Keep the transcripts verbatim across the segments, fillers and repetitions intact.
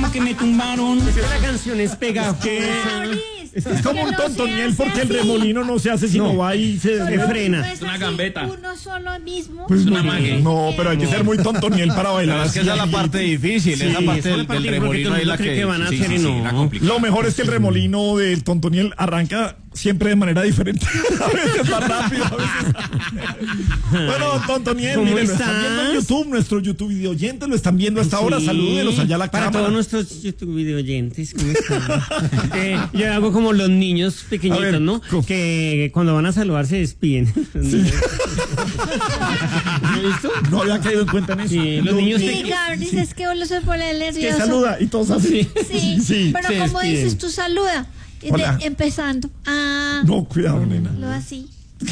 que me tumbaron. La canción es pegajosa. Es, es como un tontoniel porque el remolino no se hace sino no. va y se, se frena. Es una gambeta. Uno solo mismo. Pues no, no, pero hay que ser muy tontoniel para bailar. Es que esa es la parte difícil, sí, esa parte del, del remolino es la que, que van a sí, hacer sí, no. sí, lo mejor es que el remolino del tontoniel arranca siempre de manera diferente. A veces más rápido, a veces. Bueno, tontoniel, miren, lo están viendo en YouTube, nuestro YouTube video oyentes lo están viendo hasta sí. ahora. Salúdelos allá a la Para cámara. todos nuestros YouTube video oyentes, ¿cómo están? eh, yo hago como los niños pequeñitos, ver, ¿no? ¿Cómo? Que cuando van a saludar se despiden. Sí. ¿No visto? No había caído en cuenta en eso. Sí, los, los niños sí, claro, sí. dices que uno se pone nervioso. Que saluda y todos así. Sí, sí, sí. Pero se como despiden. dices tú, saluda. Hola. De, empezando. Ah, no, cuidado, nena. Lo así.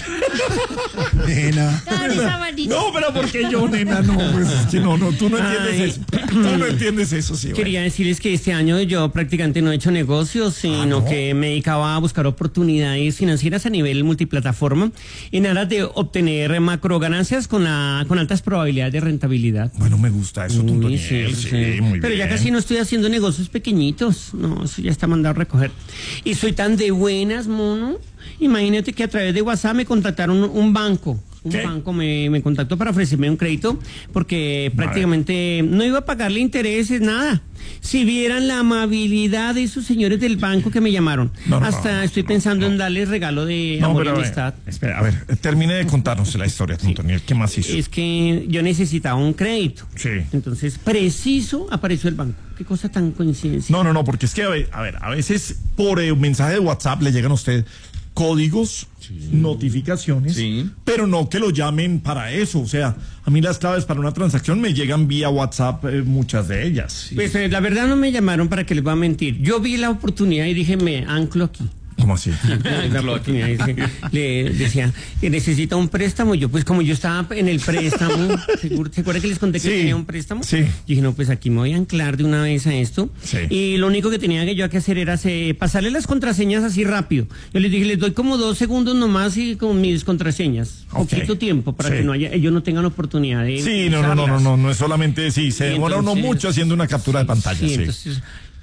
Nena. No, pero porque yo, nena, no, pues es que no, no, tú no entiendes Ay. eso. Tú no entiendes eso, sí. Quería bueno. decirles que este año yo prácticamente no he hecho negocios, sino ah, ¿no? que me dedicaba a buscar oportunidades financieras a nivel multiplataforma en aras de obtener macro ganancias con la, con altas probabilidades de rentabilidad. Bueno, me gusta eso, Tontoniel, sí, sí, sí, muy pero bien. ya casi no estoy haciendo negocios pequeñitos, no, eso ya está mandado a recoger. Y soy tan de buenas, mono. Imagínate que a través de WhatsApp me contactaron un, un banco. Un ¿Qué? banco me, me contactó para ofrecerme un crédito porque prácticamente no iba a pagarle intereses, nada. Si vieran la amabilidad de esos señores del banco que me llamaron. No, no, Hasta no, estoy pensando no, no. en darles regalo de no, amor pero, y amistad. A ver, espera, a ver, termine de contarnos la historia, Tontoniel. ¿Qué más hizo? Es que yo necesitaba un crédito. Sí. Entonces, preciso apareció el banco. Qué cosa tan coincidencia. No, no, no, porque es que, a ver, a, ver, a veces por eh, un mensaje de WhatsApp le llegan a usted códigos, sí. notificaciones, sí. pero no que lo llamen para eso. O sea, a mí las claves para una transacción me llegan vía WhatsApp, eh, muchas de ellas. Sí. Pues eh, la verdad no me llamaron para que les voy a mentir. Yo vi la oportunidad y dije, me anclo aquí. ¿Cómo así? La oportunidad, le decía, necesita un préstamo. Yo, pues, como yo estaba en el préstamo, ¿seguro, ¿se acuerda que les conté que sí, tenía un préstamo? Sí. Yo dije, no, pues aquí me voy a anclar de una vez a esto. Sí. Y lo único que tenía que yo que hacer era se, pasarle las contraseñas así rápido. Yo les dije, les doy como dos segundos nomás y con mis contraseñas. Okay. Poquito tiempo para sí. que no haya, ellos no tengan oportunidad de. Sí, no, no, no, no, no, no es solamente, sí, se demora uno mucho haciendo una captura sí, de pantalla. Sí, sí. Entonces.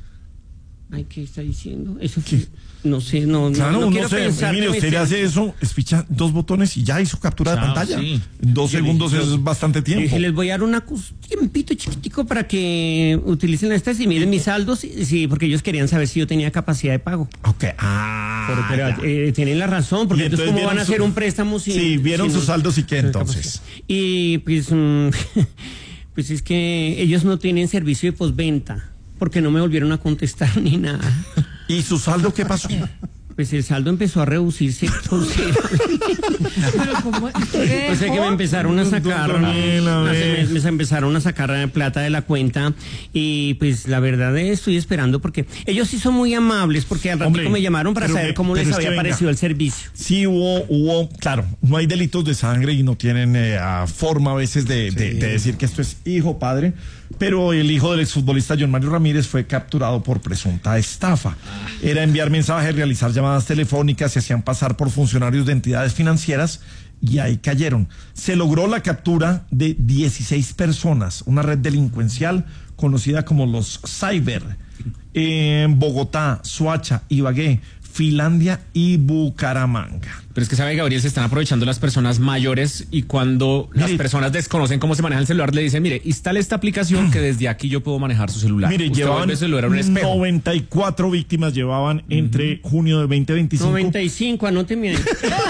Ay, ¿qué está diciendo? Eso fue. No sé, no, claro, no, no, no quiero sé. Pensar mire, usted le hace eso, espicha dos botones y ya hizo captura Chao, de pantalla. Sí. Dos yo segundos le, yo, es bastante tiempo. Dije, les voy a dar un tiempito chiquitico para que utilicen estas y miren mis saldos, sí, porque ellos querían saber si yo tenía capacidad de pago. Ok, ah. Pero, pero eh, tienen la razón, porque entonces, entonces ¿cómo van a hacer su, un préstamo sin... Sí, vieron sin, sus saldos y qué entonces. Y pues, mm, pues es que ellos no tienen servicio de postventa, porque no me volvieron a contestar ni nada. ¿Y su saldo qué pasó? Pues el saldo empezó a reducirse Pero como, o sea que me empezaron a sacar me, me empezaron a sacar plata de la cuenta y pues la verdad estoy esperando porque ellos sí son muy amables porque al ratito me llamaron para saber me, cómo les había parecido el servicio. Sí hubo, hubo, claro, no hay delitos de sangre y no tienen eh, forma a veces de, sí. de, de decir que esto es hijo, padre, pero el hijo del exfutbolista John Mario Ramírez fue capturado por presunta estafa. Era enviar mensajes, realizar llamadas telefónicas, se hacían pasar por funcionarios de entidades financieras y ahí cayeron. Se logró la captura de dieciséis personas, una red delincuencial conocida como los Cyber, en Bogotá, Soacha, Ibagué, Finlandia y Bucaramanga. Pero es que sabe, Gabriel, se están aprovechando las personas mayores y cuando mire, las personas desconocen cómo se maneja el celular, le dicen, mire, instale esta aplicación que desde aquí yo puedo manejar su celular. Mire, Usted llevaban el celular un espejo. noventa y cuatro víctimas llevaban uh-huh. entre junio de veinte veinticinco noventa y cinco, anóteme ahí.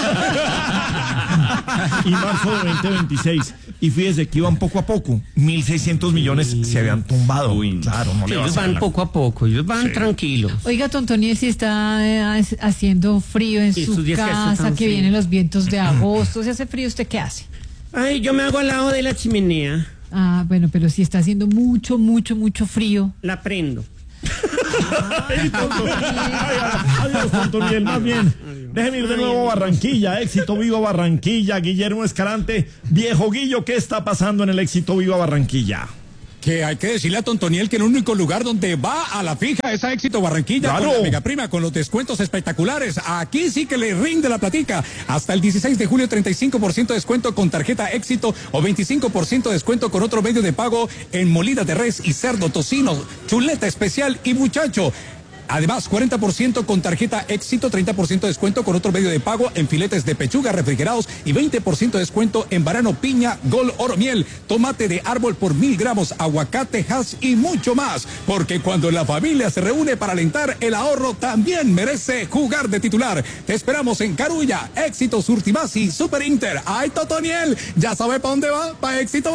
y marzo de veinte veintiséis. Y fíjese que iban poco a poco. mil seiscientos millones sí. se habían tumbado. Uy, claro, no le va a ellos van la... poco a poco, ellos van sí. tranquilos. Oiga, Tontoniel, si está eh, haciendo frío en su casa, que, que vienen los vientos de agosto, si hace frío, ¿usted qué hace? Ay, yo me hago al lado de la chimenea. Ah, bueno, pero si está haciendo mucho, mucho, mucho frío. La prendo. Ay, adiós, Tontoniel, más bien. Déjeme ir de nuevo a Barranquilla. Éxito Viva Barranquilla. Guillermo Escalante. Viejo Guillo, ¿qué está pasando en el Éxito Viva Barranquilla? Que hay que decirle a Tontoniel que el único lugar donde va a la fija es a Éxito Barranquilla, claro, con la mega prima, con los descuentos espectaculares. Aquí sí que le rinde la platica. Hasta el dieciséis de julio, treinta y cinco por ciento de descuento con tarjeta Éxito o veinticinco por ciento de descuento con otro medio de pago en molida de res y cerdo, tocino, chuleta especial y muchacho. Además, cuarenta por ciento con tarjeta Éxito, treinta por ciento de descuento con otro medio de pago en filetes de pechuga refrigerados y veinte por ciento de descuento en banano, piña, gol, oro, miel, tomate de árbol por mil gramos, aguacate, hash y mucho más. Porque cuando la familia se reúne para alentar, el ahorro también merece jugar de titular. Te esperamos en Carulla, Éxito, Surtimás y Super Inter. ¡Ay, Totoniel! ¿Ya sabe para dónde va? ¡Para Éxito!